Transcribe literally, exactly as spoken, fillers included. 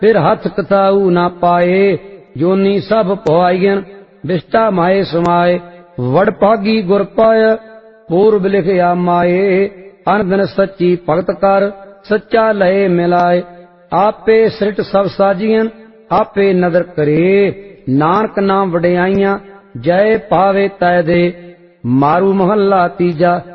फिर हथ कथाऊ ना पाए, जोनी सब पवाईयन, विष्टा माए समाए। वडभागी गुर पाय, पूर्व लिखया माए, अनदन सच्ची भगत कर, सच्चा लय मिलाए। आपे सृट सब साजियन, आपे नदर करे, नानक नाम वड्याइयां, जय पावे तै दे। मारू महला तीजा।